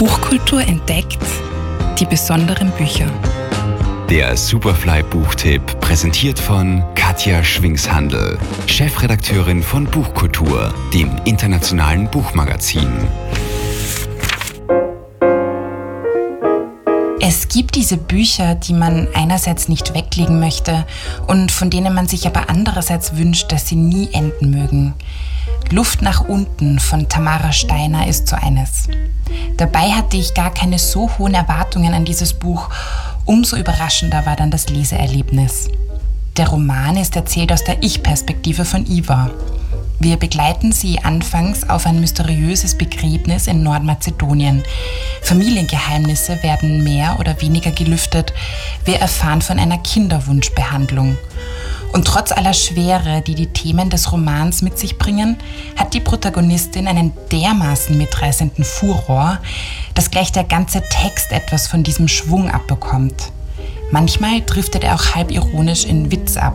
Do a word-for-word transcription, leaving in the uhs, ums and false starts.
Buchkultur entdeckt, die besonderen Bücher. Der Superfly-Buchtipp, präsentiert von Katja Schwingshandl, Chefredakteurin von Buchkultur, dem internationalen Buchmagazin. Es gibt diese Bücher, die man einerseits nicht weglegen möchte und von denen man sich aber andererseits wünscht, dass sie nie enden mögen. Luft nach unten von Tamara Steiner ist so eines. Dabei hatte ich gar keine so hohen Erwartungen an dieses Buch. Umso überraschender war dann das Leseerlebnis. Der Roman ist erzählt aus der Ich-Perspektive von Iva. Wir begleiten sie anfangs auf ein mysteriöses Begräbnis in Nordmazedonien. Familiengeheimnisse werden mehr oder weniger gelüftet. Wir erfahren von einer Kinderwunschbehandlung. Und trotz aller Schwere, die die Themen des Romans mit sich bringen, hat die Protagonistin einen dermaßen mitreißenden Furor, dass gleich der ganze Text etwas von diesem Schwung abbekommt. Manchmal driftet er auch halb ironisch in Witz ab.